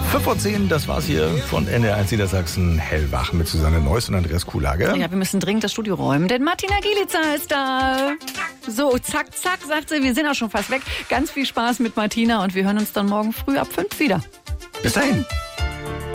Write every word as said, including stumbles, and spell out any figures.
fünf vor zehn, das war's hier von N D R eins Niedersachsen. Hellwach mit Susanne Neuss und Andreas Kuhlage. Ja, wir müssen dringend das Studio räumen, denn Martina Gielitzer ist da. So, zack, zack, sagt sie, wir sind auch schon fast weg. Ganz viel Spaß mit Martina und wir hören uns dann morgen früh ab fünf wieder. Bis dahin.